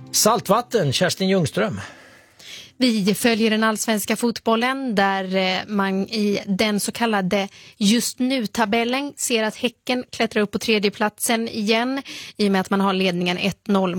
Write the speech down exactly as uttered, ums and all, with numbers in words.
Saltvatten, Kerstin Ljungström. Vi följer den allsvenska fotbollen där man i den så kallade just nu-tabellen ser att Häcken klättrar upp på tredje platsen igen i och med att man har ledningen ett noll